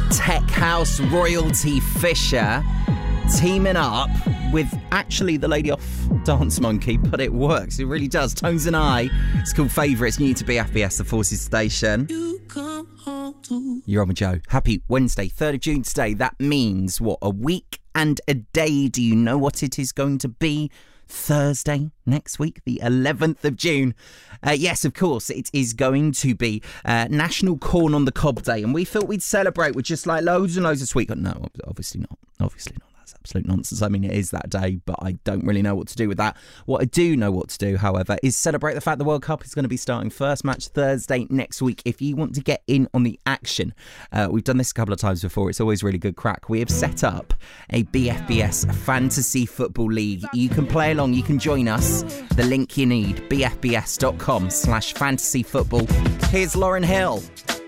tech house royalty Fisher teaming up with actually the lady off Dance Monkey, but it works. It really does. Tones and I. It's called Favourites, new to BFBS, the Forces station. You're on with Joe. Happy Wednesday, 3rd of June today. That means, what, a week and a day? Do you know what it is going to be? Thursday next week, the 11th of June. Yes, of course, it is going to be National Corn on the Cob Day, and we thought we'd celebrate with just like loads and loads of sweet. No, obviously not. Obviously not. That's absolute nonsense. I mean, it is that day, but I don't really know what to do with that. What I do know what to do, however, is celebrate the fact the World Cup is going to be starting first match Thursday next week. If you want to get in on the action, we've done this a couple of times before. It's always really good crack. We have set up a BFBS Fantasy Football League. You can play along. You can join us. The link you need, bfbs.com/fantasyfootball. Here's Lauryn Hill.